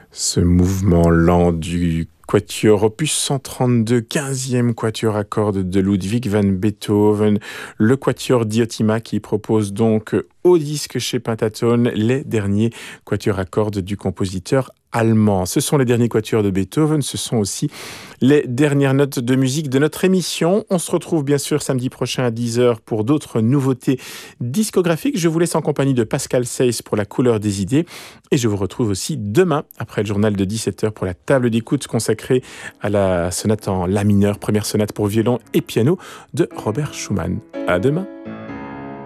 Ce mouvement lent du quatuor opus 132, 15e quatuor à cordes de Ludwig van Beethoven, le quatuor Diotima qui propose donc au disque chez Pentatone les derniers quatuors à cordes du compositeur allemand. Ce sont les derniers quatuors de Beethoven, ce sont aussi les dernières notes de musique de notre émission. On se retrouve bien sûr samedi prochain à 10h pour d'autres nouveautés discographiques. Je vous laisse en compagnie de Pascal Seyss pour La couleur des idées et je vous retrouve aussi demain après le journal de 17h pour la table d'écoute consacrée à la sonate en la mineur, première sonate pour violon et piano de Robert Schumann. À demain.